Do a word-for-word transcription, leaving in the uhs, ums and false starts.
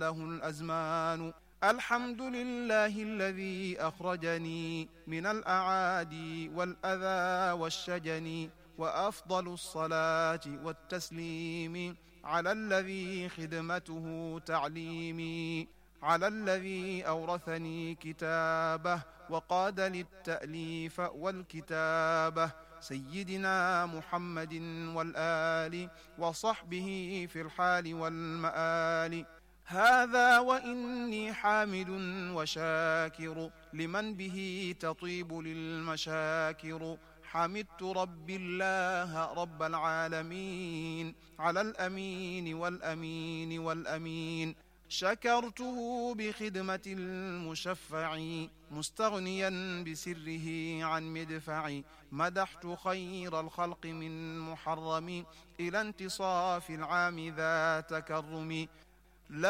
له الأزمان. الحمد لله الذي أخرجني من الأعادي والأذى والشجن، وأفضل الصلاة والتسليم على الذي خدمته تعليمي، على الذي أورثني كتابه وقاد للتأليف والكتابة، سيدنا محمد والآل وصحبه في الحال والمآل. هذا وإني حامد وشاكر لمن به تطيب للمشاكر. حمدت رب الله رب العالمين على الأمين والأمين والأمين. شكرته بخدمة المشفع مستغنيا بسره عن مدفع. مدحت خير الخلق من محرم إلى انتصاف العام ذا تكرم.